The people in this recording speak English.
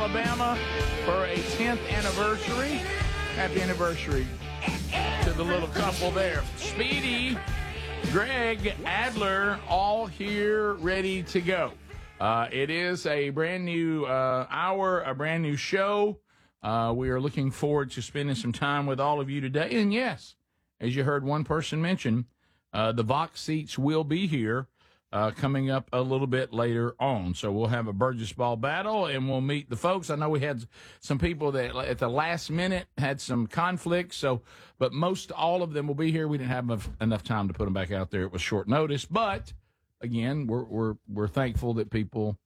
Alabama for a 10th anniversary. Happy anniversary to the little couple there. Speedy, Greg, Adler, all here ready to go. It is a brand new hour, a brand new show. We are looking forward to spending some time with all of you today. And yes, as you heard one person mention, the Vox seats will be here coming up a little bit later on. So we'll have a Burgess Ball battle, and we'll meet the folks. I know we had some people that at the last minute had some conflicts, but most all of them will be here. We didn't have enough time to put them back out there. It was short notice, but again, we're thankful that people